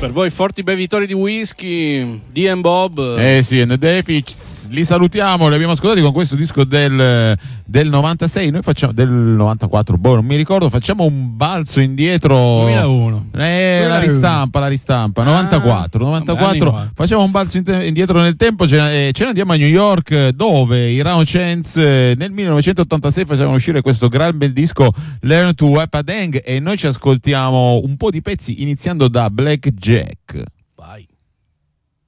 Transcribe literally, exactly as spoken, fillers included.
Per voi forti bevitori di whisky, D and Bob. Eh sì, and Deficits, li salutiamo, li abbiamo ascoltati con questo disco del, del novantasei, noi facciamo del novantaquattro, boh, non mi ricordo, facciamo un balzo indietro. duemilauno. Eh, la ristampa, la ristampa, Ah, novantaquattro, novantaquattro, vabbè, facciamo un balzo indietro nel tempo, ce ne, ce ne andiamo a New York, dove i Round Chance nel millenovecentottantasei facevano uscire questo gran bel disco Learn to Wap a Dang, e noi ci ascoltiamo un po' di pezzi iniziando da Black Jack.